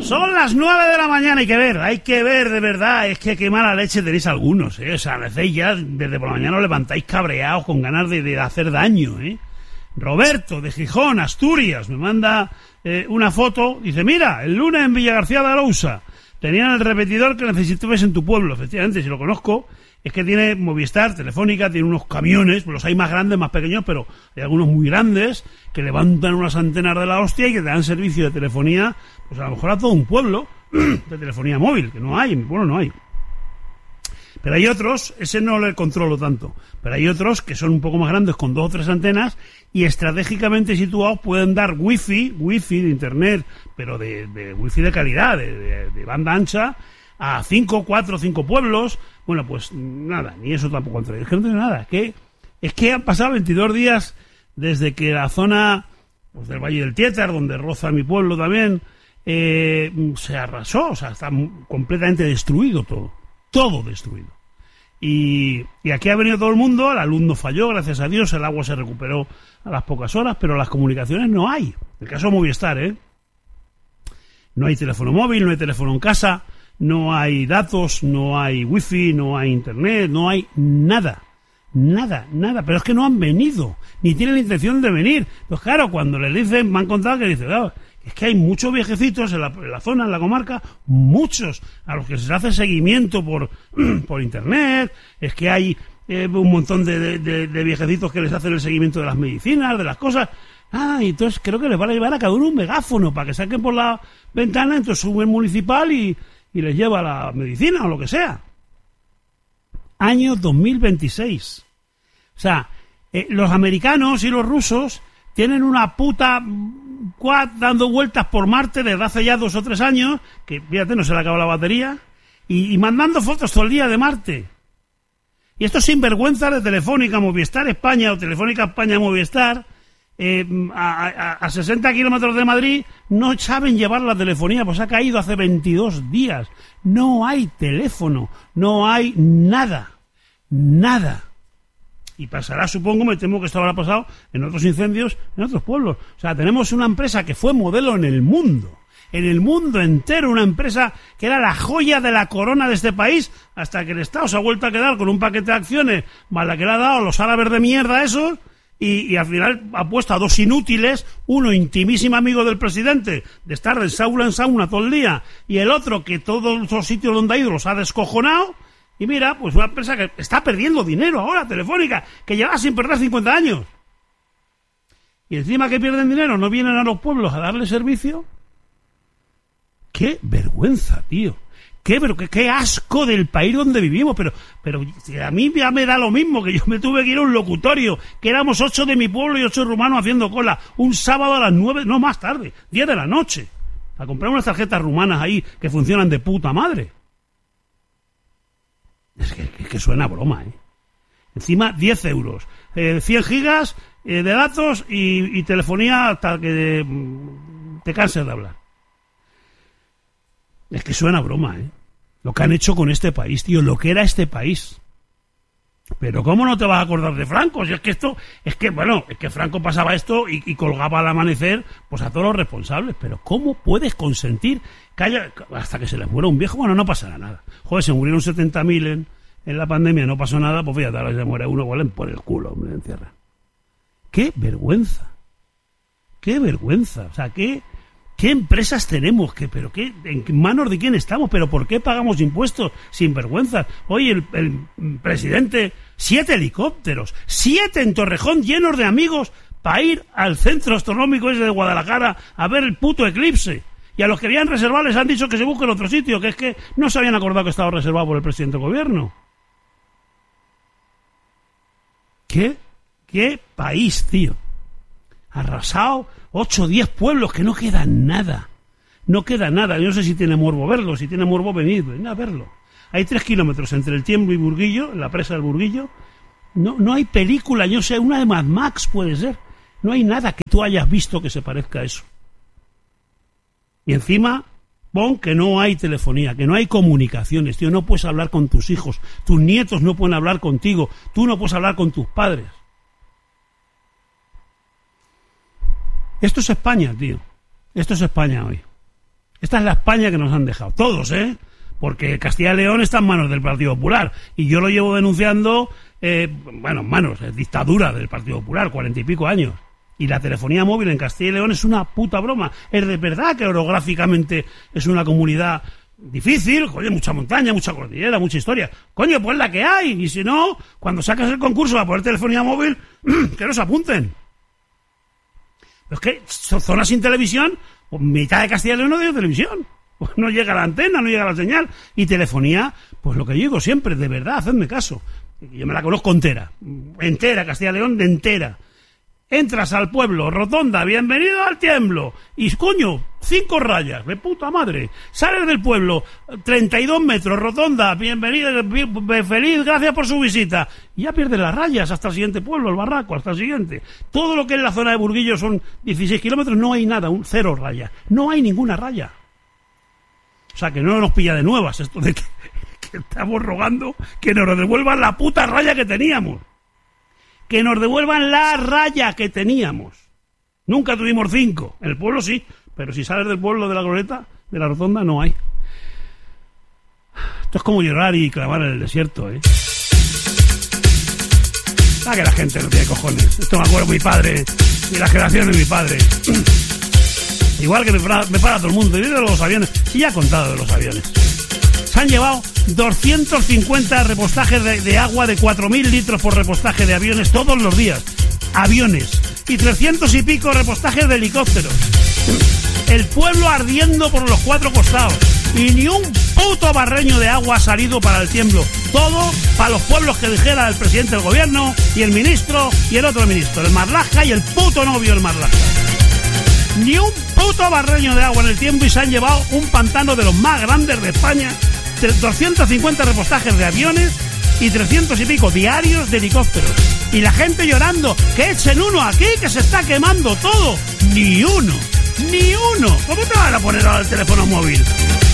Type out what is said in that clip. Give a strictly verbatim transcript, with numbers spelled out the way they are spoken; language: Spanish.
Son las nueve de la mañana, hay que ver, hay que ver de verdad, es que qué mala leche tenéis algunos, ¿eh? O sea, a veces ya desde por la mañana os levantáis cabreados con ganas de, de hacer daño, ¿eh? Roberto, de Gijón, Asturias, me manda eh, una foto, dice, mira, el lunes en Villagarcía de Arousa tenían el repetidor que necesitabas en tu pueblo. Efectivamente, si lo conozco, es que tiene Movistar, Telefónica, tiene unos camiones, los hay más grandes, más pequeños, pero hay algunos muy grandes que levantan unas antenas de la hostia y que te dan servicio de telefonía, pues a lo mejor a todo un pueblo, de telefonía móvil, que no hay, en mi pueblo no hay. Pero hay otros, ese no lo controlo tanto, pero hay otros que son un poco más grandes con dos o tres antenas y estratégicamente situados pueden dar wifi, wifi de internet, pero de, de wifi de calidad, de, de, de banda ancha, a cinco, cuatro, cinco pueblos. Bueno, pues nada, ni eso tampoco controlo. Es que no tiene nada, es que, es que han pasado veintidós días desde que la zona pues, del Valle del Tietar, donde roza mi pueblo también, eh, se arrasó, o sea, está completamente destruido todo. Todo destruido. Y, y aquí ha venido todo el mundo, la luz no falló, gracias a Dios, el agua se recuperó a las pocas horas, pero las comunicaciones no hay. El caso de Movistar, ¿eh? No hay teléfono móvil, no hay teléfono en casa, no hay datos, no hay wifi, no hay internet, no hay nada. Nada, nada. Pero es que no han venido, ni tienen la intención de venir. Pues claro, cuando les dicen, me han contado que dicen, claro, es que hay muchos viejecitos en la, en la zona, en la comarca, muchos, a los que se hace seguimiento por, por internet, es que hay eh, un montón de, de, de, de viejecitos que les hacen el seguimiento de las medicinas, de las cosas. Ah, y entonces creo que les van a llevar a cada uno un megáfono para que saquen por la ventana, entonces sube el municipal y, y les lleva la medicina o lo que sea. Año dos mil veintiséis. O sea, eh, los americanos y los rusos tienen una puta quad dando vueltas por Marte desde hace ya dos o tres años, que fíjate, no se le acaba la batería, y, y mandando fotos todo el día de Marte. Y estos sinvergüenzas de Telefónica, Movistar España o Telefónica España Movistar, eh, a, a, a sesenta kilómetros de Madrid, no saben llevar la telefonía, pues ha caído hace veintidós días. No hay teléfono, no hay nada, nada. Y pasará, supongo, me temo que esto habrá pasado en otros incendios, en otros pueblos. O sea, tenemos una empresa que fue modelo en el mundo, en el mundo entero, una empresa que era la joya de la corona de este país, hasta que el Estado se ha vuelto a quedar con un paquete de acciones, más la que le ha dado a los árabes de mierda esos, y, y al final ha puesto a dos inútiles, uno intimísimo amigo del presidente, de estar de sauna en sauna todo el día, y el otro que todos los sitios donde ha ido los ha descojonado. Y mira, pues una empresa que está perdiendo dinero ahora, Telefónica, que lleva sin perder cincuenta años. Y encima que pierden dinero, no vienen a los pueblos a darle servicio. ¡Qué vergüenza, tío! ¡Qué, ver- qué, qué asco del país donde vivimos! Pero, pero a mí ya me da lo mismo, que yo me tuve que ir a un locutorio, que éramos ocho de mi pueblo y ocho rumanos haciendo cola, un sábado a las nueve, no más tarde, diez de la noche, a comprar unas tarjetas rumanas ahí que funcionan de puta madre. Es que, que, que suena a broma, ¿eh? Encima, diez euros. Eh, cien gigas eh, de datos y, y telefonía hasta que mm, te canses de hablar. Es que suena a broma, ¿eh? Lo que han hecho con este país, tío. Lo que era este país. Pero ¿cómo no te vas a acordar de Franco? Si es que esto... Es que, bueno, es que Franco pasaba esto y, y colgaba al amanecer pues a todos los responsables. Pero ¿cómo puedes consentir que haya... hasta que se les muera un viejo? Bueno, no pasará nada. Joder, se murieron setenta mil en, en la pandemia, no pasó nada, pues fíjate, ahora se muere uno, igual por el culo, hombre, encierra. ¡Qué vergüenza! ¡Qué vergüenza! O sea, ¿qué, qué empresas tenemos? ¿Qué, pero qué, ¿En manos de quién estamos? ¿Pero por qué pagamos impuestos sin vergüenza? Oye, el, el presidente, siete helicópteros, siete en Torrejón llenos de amigos para ir al centro astronómico ese de Guadalajara a ver el puto eclipse. Y a los que habían reservado les han dicho que se busquen otro sitio, que es que no se habían acordado que estaba reservado por el presidente del gobierno. ¿Qué? ¿Qué país, tío? Arrasado ocho o diez pueblos, que no queda nada. No queda nada. Yo no sé si tiene morbo verlo, si tiene morbo venir, venid a verlo. Hay tres kilómetros entre el Tiemblo y Burguillo, la presa del Burguillo. No, no hay película, yo sé, una de Mad Max puede ser. No hay nada que tú hayas visto que se parezca a eso. Y encima, pon que no hay telefonía, que no hay comunicaciones, tío, no puedes hablar con tus hijos, tus nietos no pueden hablar contigo, tú no puedes hablar con tus padres. Esto es España, tío. Esto es España hoy. Esta es la España que nos han dejado. Todos, ¿eh? Porque Castilla y León está en manos del Partido Popular. Y yo lo llevo denunciando, eh, bueno, en manos, es dictadura del Partido Popular, cuarenta y pico años. Y la telefonía móvil en Castilla y León es una puta broma. Es de verdad que orográficamente es una comunidad difícil, coño, mucha montaña, mucha cordillera, mucha historia. Coño, pues la que hay. Y si no, cuando sacas el concurso para poner telefonía móvil, que nos apunten. Pero es que son zonas sin televisión, pues mitad de Castilla y León no tiene televisión. Pues no llega la antena, no llega la señal. Y telefonía, pues lo que yo digo siempre, de verdad, hacedme caso. Yo me la conozco entera. Entera, Castilla y León, de entera. Entras al pueblo, rotonda, bienvenido al tiemblo. Y coño, cinco rayas, de puta madre. Sales del pueblo, treinta y dos metros, rotonda, bienvenido, feliz, gracias por su visita. Y ya pierdes las rayas hasta el siguiente pueblo, el Barraco, hasta el siguiente. Todo lo que es la zona de Burguillo son dieciséis kilómetros, no hay nada, un cero raya. No hay ninguna raya. O sea, que no nos pilla de nuevas esto de que, que estamos rogando que nos devuelvan la puta raya que teníamos. Que nos devuelvan la raya que teníamos. Nunca tuvimos cinco. En el pueblo sí, pero si sales del pueblo de la Glorieta, de la Rotonda, no hay. Esto es como llorar y clamar en el desierto, ¿eh? Ah, que la gente no tiene cojones. Esto me acuerdo de mi padre y la generación de mi padre. Igual que me para, me para todo el mundo. Y de los aviones. Y ya he contado de los aviones. Se han llevado doscientos cincuenta repostajes de, de agua de cuatro mil litros por repostaje de aviones todos los días. Aviones. Y trescientos y pico repostajes de helicópteros. El pueblo ardiendo por los cuatro costados. Y ni un puto barreño de agua ha salido para el tiemblo. Todo para los pueblos que dijera el presidente del gobierno y el ministro y el otro ministro. El Marlaska y el puto novio del Marlaska. Ni un puto barreño de agua en el tiempo y se han llevado un pantano de los más grandes de España, doscientos cincuenta repostajes de aviones y trescientos y pico diarios de helicópteros. Y la gente llorando, que echen uno aquí, que se está quemando todo. Ni uno, ni uno. ¿Cómo te van a poner ahora el teléfono móvil?